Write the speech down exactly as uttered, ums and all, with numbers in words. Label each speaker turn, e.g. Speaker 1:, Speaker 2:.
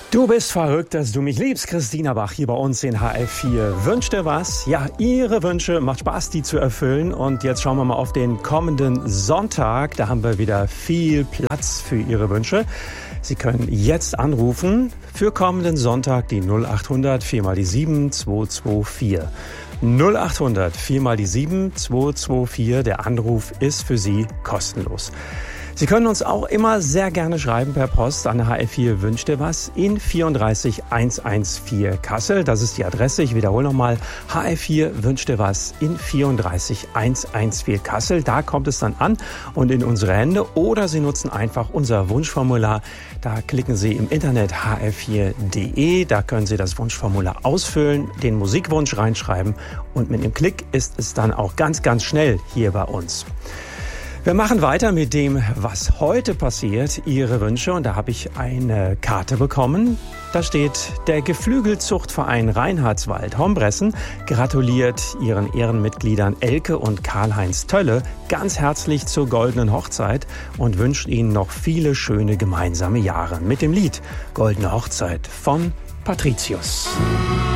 Speaker 1: Du bist verrückt, dass du mich liebst. Christina Bach hier bei uns in H F vier. Wünscht dir was? Ja, Ihre Wünsche, macht Spaß, die zu erfüllen. Und jetzt schauen wir mal auf den kommenden Sonntag. Da haben wir wieder viel Platz für Ihre Wünsche. Sie können jetzt anrufen für kommenden Sonntag die null acht hundert vier mal die sieben zwei zwei vier. null acht hundert vier mal die sieben zwei zwei vier. Der Anruf ist für Sie kostenlos. Sie können uns auch immer sehr gerne schreiben per Post an H F vier Wünscht dir was in vierunddreißig hundertvierzehn Kassel. Das ist die Adresse. Ich wiederhole nochmal. H F vier Wünscht dir was in vierunddreißig hundertvierzehn Kassel. Da kommt es dann an und in unsere Hände. Oder Sie nutzen einfach unser Wunschformular. Da klicken Sie im Internet h f vier punkt de. Da können Sie das Wunschformular ausfüllen, den Musikwunsch reinschreiben. Und mit dem Klick ist es dann auch ganz, ganz schnell hier bei uns. Wir machen weiter mit dem, was heute passiert, Ihre Wünsche. Und da habe ich eine Karte bekommen. Da steht, der Geflügelzuchtverein Reinhardswald Hombressen gratuliert ihren Ehrenmitgliedern Elke und Karl-Heinz Tölle ganz herzlich zur goldenen Hochzeit und wünscht ihnen noch viele schöne gemeinsame Jahre mit dem Lied Goldene Hochzeit von Patricius.